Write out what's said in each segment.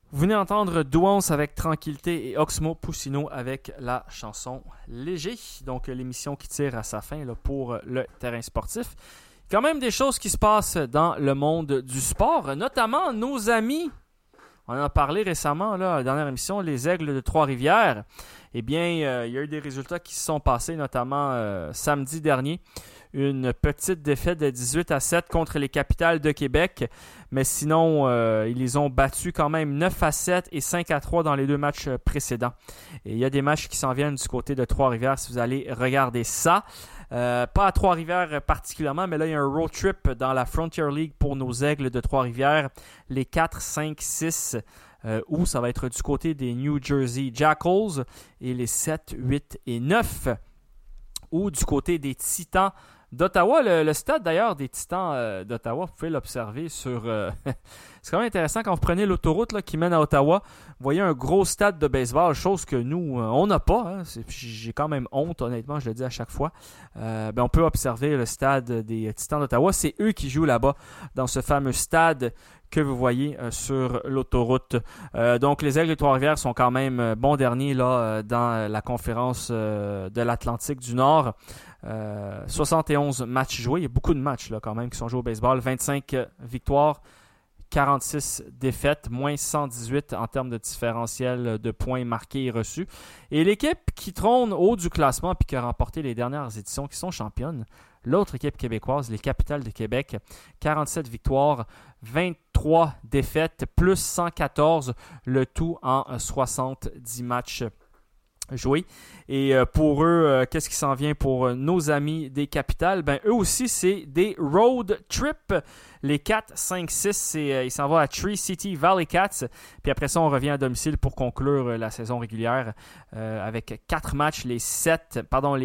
Vous venez d'entendre Douance avec Tranquillité et Oxmo Puccino avec la chanson Léger. Donc l'émission qui tire à sa fin là, pour le terrain sportif. Quand même des choses qui se passent dans le monde du sport, notamment nos amis. On en a parlé récemment là, à la dernière émission, les Aigles de Trois-Rivières. Eh bien, il y a eu des résultats qui se sont passés, notamment samedi dernier. Une petite défaite de 18-7 contre les Capitales de Québec. Mais sinon, ils les ont battus quand même 9-7 et 5-3 dans les deux matchs précédents. Et il y a des matchs qui s'en viennent du côté de Trois-Rivières si vous allez regarder ça. Pas à Trois-Rivières particulièrement, mais là, il y a un road trip dans la Frontier League pour nos Aigles de Trois-Rivières. Les 4, 5, 6 où ça va être du côté des New Jersey Jackals. Et les 7, 8 et 9 ou du côté des Titans d'Ottawa. Le stade d'ailleurs des Titans d'Ottawa, vous pouvez l'observer sur... c'est quand même intéressant quand vous prenez l'autoroute là, qui mène à Ottawa. Vous voyez un gros stade de baseball, chose que nous, on n'a pas. Hein. J'ai quand même honte, honnêtement, je le dis à chaque fois. On peut observer le stade des Titans d'Ottawa. C'est eux qui jouent là-bas, dans ce fameux stade que vous voyez sur l'autoroute. Donc, les Aigles de Trois-Rivières sont quand même bons derniers là, dans la conférence de l'Atlantique du Nord. 71 matchs joués. Il y a beaucoup de matchs là, quand même qui sont joués au baseball. 25 victoires, 46 défaites, moins 118 en termes de différentiel de points marqués et reçus. Et l'équipe qui trône haut du classement puis qui a remporté les dernières éditions, qui sont championnes, l'autre équipe québécoise, les Capitales de Québec, 47 victoires, 23 défaites, plus 114, le tout en 70 matchs joués. Et pour eux, qu'est-ce qui s'en vient pour nos amis des Capitales? Eux aussi, c'est des road trips. Les 4, 5, 6, ils s'en vont à Tree City Valley Cats. Puis après ça, on revient à domicile pour conclure la saison régulière avec 4 matchs, les 7,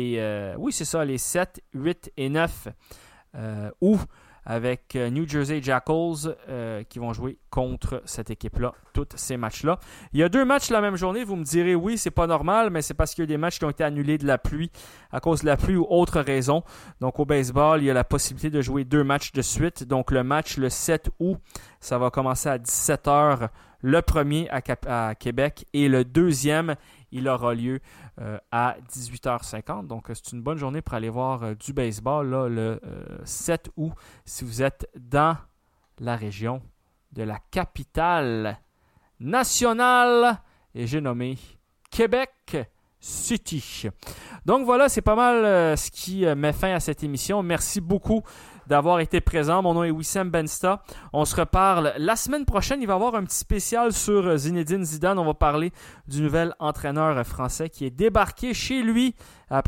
les 7, 8 et 9 ou avec New Jersey Jackals qui vont jouer contre cette équipe-là, tous ces matchs-là. Il y a 2 matchs la même journée, vous me direz oui, c'est pas normal, mais c'est parce qu'il y a des matchs qui ont été annulés de la pluie, à cause de la pluie ou autre raison. Donc au baseball, il y a la possibilité de jouer 2 matchs de suite. Donc le match le 7 août, ça va commencer à 17h, le premier à Québec, et le deuxième, il aura lieu à 18h50. Donc, c'est une bonne journée pour aller voir du baseball là, le 7 août si vous êtes dans la région de la capitale nationale. Et j'ai nommé Québec City. Donc voilà, c'est pas mal ce qui met fin à cette émission. Merci beaucoup d'avoir été présent. Mon nom est Wissem Bensta. On se reparle la semaine prochaine. Il va y avoir un petit spécial sur Zinedine Zidane. On va parler du nouvel entraîneur français qui est débarqué chez lui après